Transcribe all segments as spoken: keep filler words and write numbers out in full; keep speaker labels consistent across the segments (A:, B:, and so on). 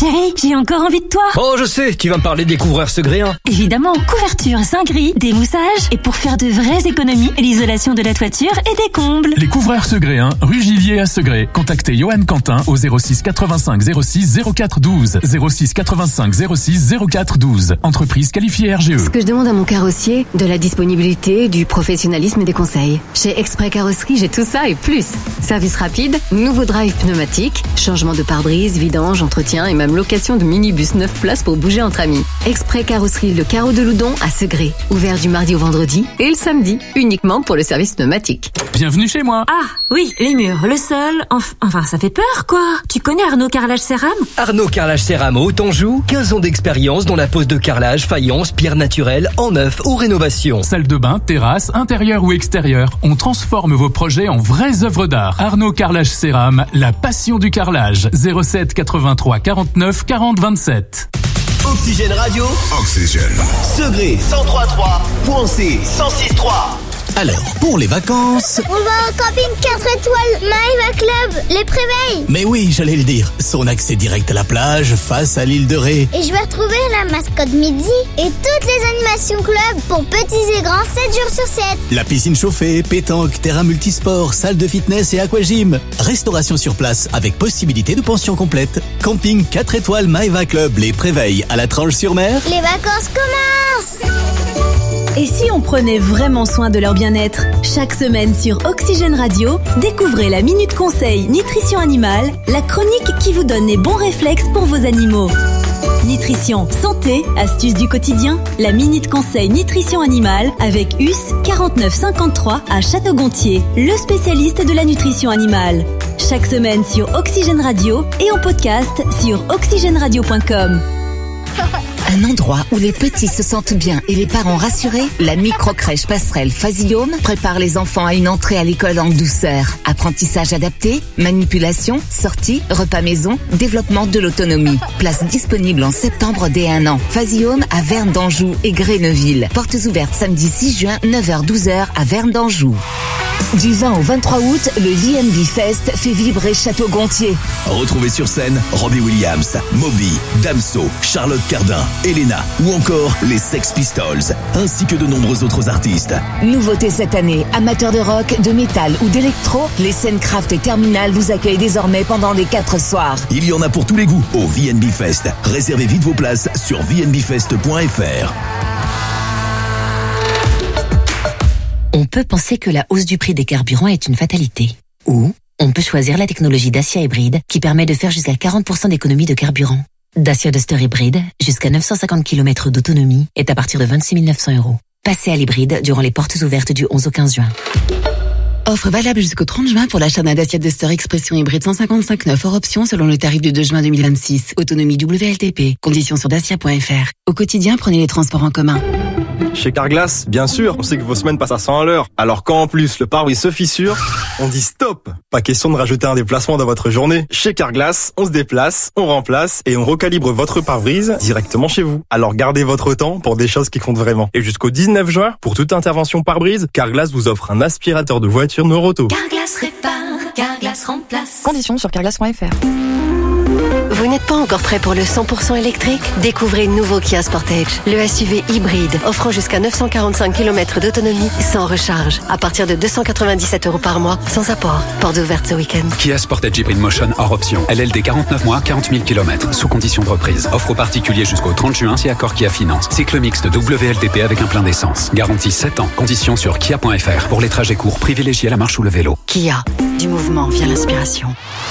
A: Chérie, j'ai encore envie de toi.
B: Oh, je sais, tu vas me parler des couvreurs Segréens.
A: Évidemment, couverture Saint-Gris, démoussage et pour faire de vraies économies, l'isolation de la toiture et des combles.
C: Les couvreurs Segréens, rue Givier à Segré. Contactez Johan Quentin au zéro six quatre-vingt-cinq zéro six zéro quatre douze. zéro six quatre-vingt-cinq zéro six zéro quatre douze. Entreprise qualifiée R G E.
D: Ce que je demande à mon carrossier, de la disponibilité, du professionnalisme et des conseils. Chez Exprès Carrosserie, j'ai tout ça et plus. Service rapide, nouveau drive pneumatique, changement de pare-brise, vidange, entretien et même location de minibus neuf places pour bouger entre amis. Exprès Carrosserie, le carreau de Loudon à Segré. Ouvert du mardi au vendredi et le samedi, uniquement pour le service pneumatique.
C: Bienvenue chez moi.
A: Ah, oui, les murs, le sol, enf- enfin, ça fait peur, quoi. Tu connais Arnaud Carrelage Céram?
B: Arnaud Carrelage Céram au Haute-Anjou, quinze ans d'expérience dans la pose de carrelage, faïence, pierre naturelle, en neuf ou rénovation.
C: Salle de bain, terrasse, intérieur ou extérieur. On transforme vos projets en vraies œuvres d'art. Arnaud Carrelage Céram, la passion du carrelage. zéro sept quatre-vingt-trois quarante-neuf quarante vingt-sept.
E: Oxygène Radio.
F: Oxygène.
E: Segré cent trois virgule trois. Poincé cent six virgule trois. Alors, pour les vacances...
G: On va au camping quatre étoiles, Maïva Club, les Préveilles.
E: Mais oui, j'allais le dire. Son accès direct à la plage, face à l'île de Ré.
G: Et je vais retrouver la mascotte Midi et toutes les animations club pour petits et grands sept jours sur sept.
E: La piscine chauffée, pétanque, terrain multisport, salle de fitness et aquagym. Restauration sur place avec possibilité de pension complète. Camping quatre étoiles Maïva Club, les Préveilles à la Tranche-sur-Mer.
G: Les vacances commencent.
H: Et si on prenait vraiment soin de leur bien-être? Chaque semaine sur Oxygène Radio, découvrez la Minute Conseil Nutrition Animale, la chronique qui vous donne les bons réflexes pour vos animaux. Nutrition, santé, astuces du quotidien, la Minute Conseil Nutrition Animale avec U S quarante-neuf cinquante-trois à Château-Gontier, le spécialiste de la nutrition animale. Chaque semaine sur Oxygène Radio et en podcast sur oxygène radio point com.
I: Un endroit où les petits se sentent bien et les parents rassurés, la micro-crèche passerelle Phasiome prépare les enfants à une entrée à l'école en douceur. Apprentissage adapté, manipulation, sortie, repas maison, développement de l'autonomie. Place disponible en septembre dès un an. Phasiome à Verne d'Anjou et Gréneville. Portes ouvertes samedi six juin, neuf heures douze heures à Verne d'Anjou. Du vingt au vingt-trois août, le V N B Fest fait vibrer Château-Gontier.
E: Retrouvez sur scène Robbie Williams, Moby, Damso, Charlotte Cardin, Elena ou encore les Sex Pistols, ainsi que de nombreux autres artistes.
I: Nouveauté cette année, amateurs de rock, de métal ou d'électro, les scènes Craft et Terminal vous accueillent désormais pendant les quatre soirs.
E: Il y en a pour tous les goûts au V N B Fest. Réservez vite vos places sur v n b fest point f r.
J: On peut penser que la hausse du prix des carburants est une fatalité. Ou on peut choisir la technologie Dacia Hybride qui permet de faire jusqu'à quarante pour cent d'économie de carburant. Dacia Duster Hybride, jusqu'à neuf cent cinquante kilomètres d'autonomie, est à partir de vingt-six mille neuf cents euros. Passez à l'hybride durant les portes ouvertes du onze au quinze juin.
K: Offre valable jusqu'au trente juin pour l'achat d'un Dacia Duster Expression hybride cent cinquante-cinq neuf hors option selon le tarif du deux juin deux mille vingt-six. Autonomie W L T P. Conditions sur dacia point f r. Au quotidien, prenez les transports en commun.
L: Chez Carglass, bien sûr, on sait que vos semaines passent à cent à l'heure. Alors quand en plus le pare-brise se fissure, on dit stop. Pas question de rajouter un déplacement dans votre journée. Chez Carglass, on se déplace, on remplace et on recalibre votre pare-brise directement chez vous. Alors gardez votre temps pour des choses qui comptent vraiment. Et jusqu'au dix-neuf juin, pour toute intervention pare-brise, Carglass vous offre un aspirateur de voiture Neuroto.
M: Carglass répare, Carglass remplace.
N: Conditions sur carglass point f r.
D: Vous n'êtes pas encore prêt pour le cent pour cent électrique? Découvrez le nouveau Kia Sportage, le S U V hybride, offrant jusqu'à neuf cent quarante-cinq kilomètres d'autonomie sans recharge, à partir de deux cent quatre-vingt-dix-sept euros par mois, sans apport. Porte ouverte ce week-end.
O: Kia Sportage Hybrid Motion hors option. L L D quarante-neuf mois, quarante mille kilomètres, sous condition de reprise. Offre aux particuliers jusqu'au trente juin, si accord Kia Finance. Cycle mixte W L T P avec un plein d'essence. Garantie sept ans. Conditions sur kia point f r. Pour les trajets courts, privilégiez la marche ou le vélo.
D: Kia, du mouvement vient l'inspiration.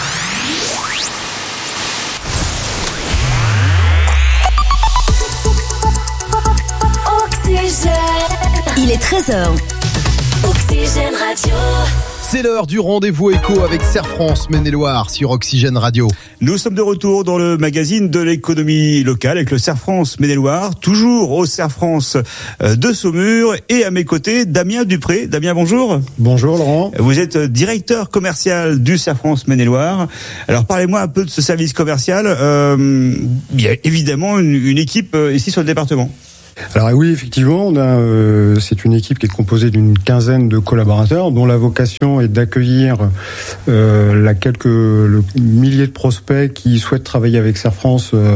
H: Il est treize heures.
M: Oxygène Radio.
P: C'est l'heure du rendez-vous éco avec Serre France Maine-et-Loire sur Oxygène Radio.
Q: Nous sommes de retour dans le magazine de l'économie locale avec le Serre France Maine-et-Loire, toujours au Serre France de Saumur, et à mes côtés Damien Dupré. Damien, bonjour.
R: Bonjour Laurent.
Q: Vous êtes directeur commercial du Serre France Maine-et-Loire. Alors parlez-moi un peu de ce service commercial. Euh, il y a évidemment une, une équipe ici sur le département.
F: Alors oui, effectivement, on a, euh, c'est une équipe qui est composée d'une quinzaine de collaborateurs dont la vocation est d'accueillir euh, la quelques le milliers de prospects qui souhaitent travailler avec Serre France euh,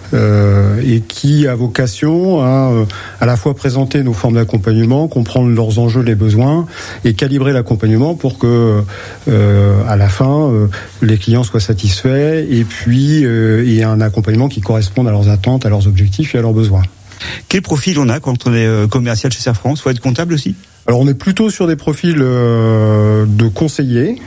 F: euh, et qui a vocation à euh, à la fois présenter nos formes d'accompagnement, comprendre leurs enjeux, les besoins et calibrer l'accompagnement pour que euh, à la fin euh, les clients soient satisfaits et puis euh, il y a un accompagnement qui corresponde à leurs attentes, à leurs objectifs et à leurs besoins.
Q: Quel profil on a quand on est commercial chez Serre France ? Faut être comptable aussi ?
F: Alors on est plutôt sur des profils euh, de conseillers.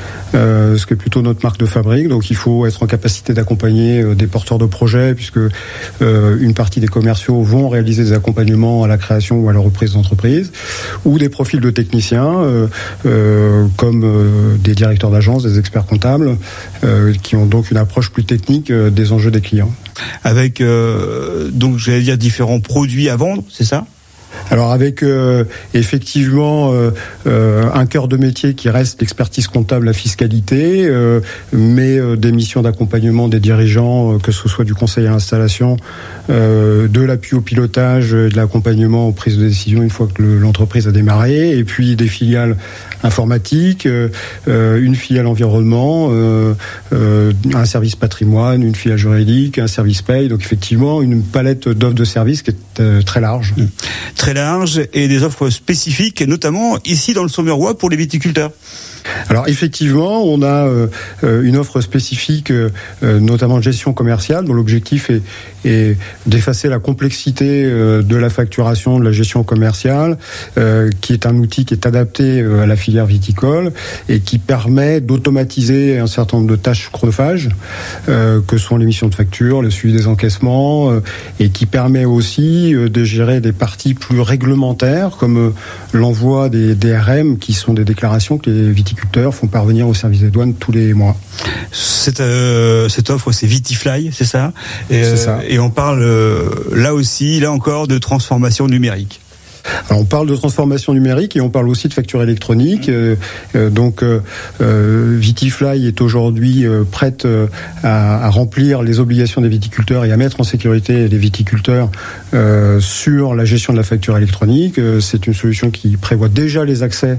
F: Euh, ce qui est plutôt notre marque de fabrique, donc il faut être en capacité d'accompagner euh, des porteurs de projets, puisque euh, une partie des commerciaux vont réaliser des accompagnements à la création ou à la reprise d'entreprise, ou des profils de techniciens, euh, euh, comme euh, des directeurs d'agence, des experts comptables, euh, qui ont donc une approche plus technique euh, des enjeux des clients.
Q: Avec, euh, donc j'allais dire, différents produits à vendre, c'est ça ?
F: Alors avec euh, effectivement euh, euh, un cœur de métier qui reste l'expertise comptable, la fiscalité, euh, mais euh, des missions d'accompagnement des dirigeants, euh, que ce soit du conseil à l'installation, euh, de l'appui au pilotage, de l'accompagnement aux prises de décision une fois que le, l'entreprise a démarré, et puis des filiales informatiques, euh, une filiale environnement, euh, euh, un service patrimoine, une filiale juridique, un service paye. Donc effectivement une palette d'offres de services qui est euh, très large.
Q: Très large et des offres spécifiques, notamment ici dans le Saumur-Rois pour les viticulteurs.
F: Alors effectivement, on a euh, une offre spécifique, euh, notamment de gestion commerciale, dont l'objectif est, est d'effacer la complexité euh, de la facturation, de la gestion commerciale, euh, qui est un outil qui est adapté euh, à la filière viticole et qui permet d'automatiser un certain nombre de tâches chronophages, euh, que sont l'émission de factures, le suivi des encaissements, euh, et qui permet aussi euh, de gérer des parties plus réglementaires, comme euh, l'envoi des D R M, qui sont des déclarations que les viticulteurs font parvenir au service des douanes tous les mois.
Q: Cette, euh, cette offre, c'est Vitifly, c'est ça ? Et,
F: c'est ça.
Q: Et on parle euh, là aussi, là encore, de transformation numérique.
F: Alors on parle de transformation numérique et on parle aussi de facture électronique. Euh, euh, donc euh, euh, Vitifly est aujourd'hui euh, prête euh, à, à remplir les obligations des viticulteurs et à mettre en sécurité les viticulteurs euh, sur la gestion de la facture électronique. Euh, c'est une solution qui prévoit déjà les accès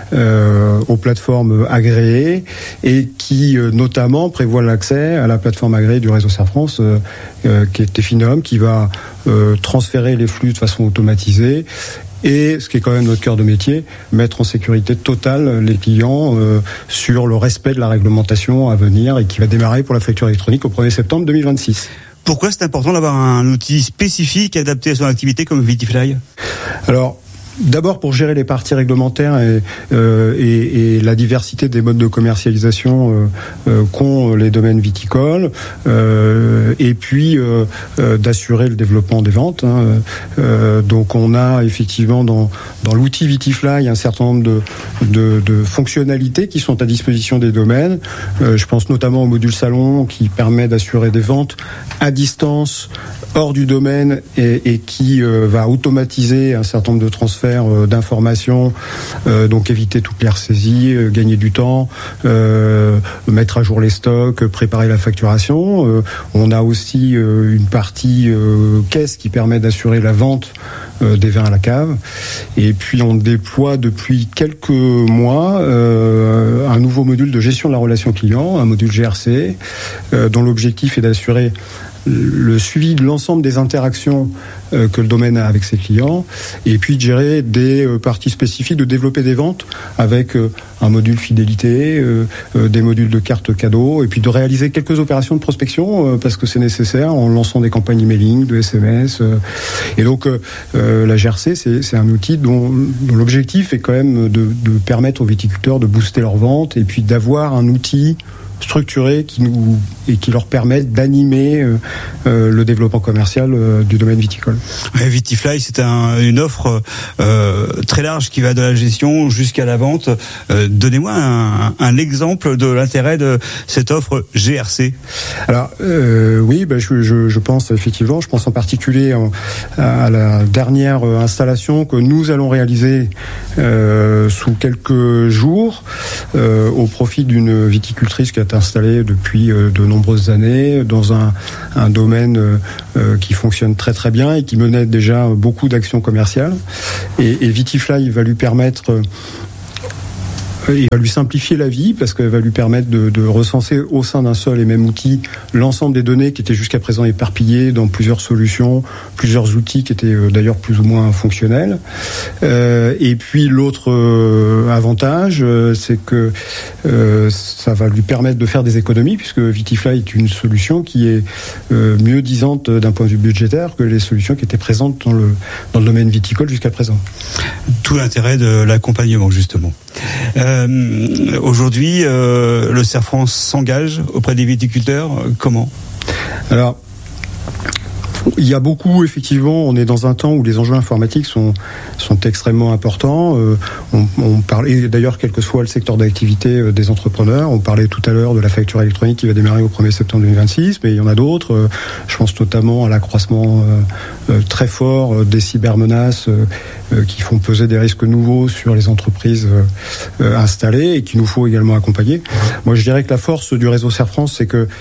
F: euh, aux plateformes agréées et qui euh, notamment prévoit l'accès à la plateforme agréée du réseau Serre France, euh, euh, qui est Tefinum, qui va euh, transférer les flux de façon automatisée. Et ce qui est quand même notre cœur de métier, mettre en sécurité totale les clients euh, sur le respect de la réglementation à venir et qui va démarrer pour la facture électronique au premier septembre deux mille vingt-six.
Q: Pourquoi c'est important d'avoir un outil spécifique adapté à son activité comme Vitifly ?
F: Alors, d'abord pour gérer les parties réglementaires et, euh, et, et la diversité des modes de commercialisation euh, euh, qu'ont les domaines viticoles, euh, et puis euh, euh, d'assurer le développement des ventes. Hein. Euh, donc on a effectivement dans, dans l'outil Vitifly un certain nombre de, de, de fonctionnalités qui sont à disposition des domaines. Euh, je pense notamment au module salon qui permet d'assurer des ventes à distance, hors du domaine et, et qui euh, va automatiser un certain nombre de transferts d'informations, euh, donc éviter toutes les ressaisies, euh, gagner du temps, euh, mettre à jour les stocks, préparer la facturation. Euh, on a aussi euh, une partie euh, caisse qui permet d'assurer la vente euh, des vins à la cave. Et puis on déploie depuis quelques mois euh, un nouveau module de gestion de la relation client, un module G R C, euh, dont l'objectif est d'assurer le suivi de l'ensemble des interactions euh, que le domaine a avec ses clients, et puis de gérer des euh, parties spécifiques, de développer des ventes avec euh, un module fidélité, euh, euh, des modules de cartes cadeaux, et puis de réaliser quelques opérations de prospection euh, parce que c'est nécessaire en lançant des campagnes emailing, de S M S. Euh, et donc euh, euh, la G R C, c'est, c'est un outil dont, dont l'objectif est quand même de, de permettre aux viticulteurs de booster leurs ventes et puis d'avoir un outil structurés qui nous et qui leur permettent d'animer euh, euh, le développement commercial euh, du domaine viticole.
Q: Ouais, Vitifly, c'est un, une offre euh, très large qui va de la gestion jusqu'à la vente. Euh, donnez-moi un, un exemple de l'intérêt de cette offre G R C.
F: Alors euh, oui, ben, je, je, je pense effectivement, je pense en particulier en, à la dernière installation que nous allons réaliser euh, sous quelques jours euh, au profit d'une viticultrice qui a est installé depuis de nombreuses années dans un, un domaine euh, qui fonctionne très très bien et qui menait déjà beaucoup d'actions commerciales. Et, et Vitifly va lui permettre... Il va lui simplifier la vie parce qu'elle va lui permettre de, de recenser au sein d'un seul et même outil l'ensemble des données qui étaient jusqu'à présent éparpillées dans plusieurs solutions, plusieurs outils qui étaient d'ailleurs plus ou moins fonctionnels. Euh, et puis l'autre euh, avantage, euh, c'est que euh, ça va lui permettre de faire des économies puisque Vitifly est une solution qui est euh, mieux disante d'un point de vue budgétaire que les solutions qui étaient présentes dans le, dans le domaine viticole jusqu'à présent.
Q: Tout l'intérêt de l'accompagnement justement. Euh, aujourd'hui, euh, le Cerf France s'engage auprès des viticulteurs. Comment ?
F: Alors, il y a beaucoup, effectivement, on est dans un temps où les enjeux informatiques sont, sont extrêmement importants. Euh, on, on parlait, d'ailleurs, quel que soit le secteur d'activité des entrepreneurs, on parlait tout à l'heure de la facture électronique qui va démarrer au premier septembre deux mille vingt-six, mais il y en a d'autres. Euh, je pense notamment à l'accroissement euh, euh, très fort des cybermenaces euh, euh, qui font peser des risques nouveaux sur les entreprises euh, euh, installées et qu'il nous faut également accompagner. Moi, je dirais que la force du réseau Cerf France, c'est que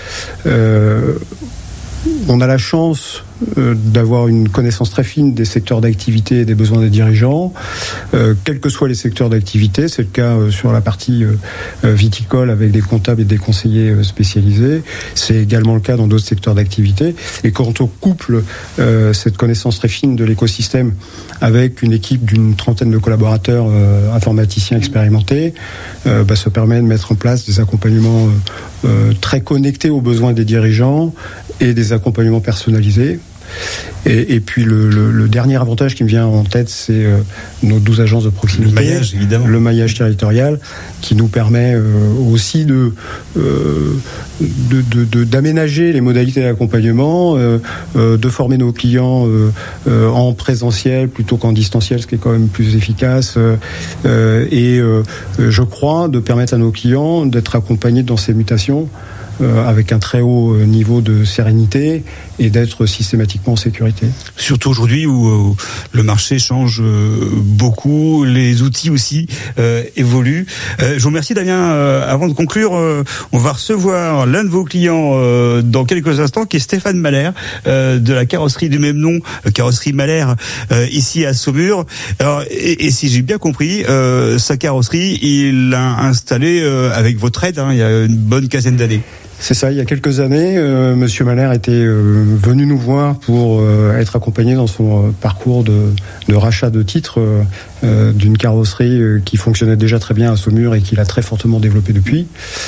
F: euh, on a la chance euh, d'avoir une connaissance très fine des secteurs d'activité et des besoins des dirigeants, euh, quels que soient les secteurs d'activité. C'est le cas euh, sur la partie euh, viticole avec des comptables et des conseillers euh, spécialisés. C'est également le cas dans d'autres secteurs d'activité. Et quand on couple euh, cette connaissance très fine de l'écosystème avec une équipe d'une trentaine de collaborateurs euh, informaticiens expérimentés, euh, bah, ça permet de mettre en place des accompagnements euh, euh, très connectés aux besoins des dirigeants et des accompagnements personnalisés. Et, et puis le, le, le dernier avantage qui me vient en tête, c'est euh, nos douze agences de proximité,
Q: le maillage, évidemment,
F: le maillage territorial, qui nous permet euh, aussi de, euh, de, de, de d'aménager les modalités d'accompagnement, euh, euh, de former nos clients euh, euh, en présentiel plutôt qu'en distanciel, ce qui est quand même plus efficace, euh, et euh, je crois de permettre à nos clients d'être accompagnés dans ces mutations Euh, avec un très haut niveau de sérénité et d'être systématiquement en sécurité.
Q: Surtout aujourd'hui où euh, le marché change euh, beaucoup, les outils aussi euh, évoluent. Euh, je vous remercie Damien. Euh, avant de conclure, euh, on va recevoir l'un de vos clients euh, dans quelques instants, qui est Stéphane Mahler euh, de la carrosserie du même nom, euh, carrosserie Mahler, euh, ici à Saumur. Alors, et, et si j'ai bien compris, euh, sa carrosserie, il l'a installée euh, avec votre aide, hein, il y a une bonne quinzaine d'années.
F: C'est ça, il y a quelques années, euh, Monsieur Mahler était euh, venu nous voir pour euh, être accompagné dans son euh, parcours de, de rachat de titres euh, euh, d'une carrosserie euh, qui fonctionnait déjà très bien à Saumur et qu'il a très fortement développé depuis.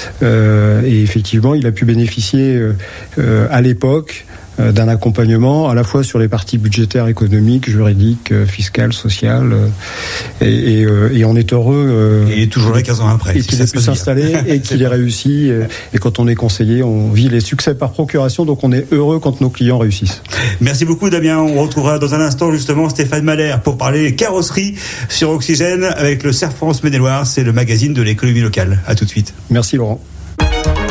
F: Euh, et effectivement, il a pu bénéficier euh, euh, à l'époque euh, d'un accompagnement à la fois sur les parties budgétaires, économiques, juridiques, euh, fiscales, sociales. Euh, et, et, euh, et on est heureux. Euh,
Q: et toujours là quinze ans après.
F: Et qu'il ait pu s'installer et qu'il ait réussi. Et, et quand on est conseiller, on vit les succès par procuration, donc on est heureux quand nos clients réussissent.
Q: Merci beaucoup Damien. On retrouvera dans un instant justement Stéphane Mahler pour parler carrosserie sur Oxygène avec le Cerf France Maine-et-Loire. C'est le magazine de l'économie locale. À tout de suite.
F: Merci Laurent.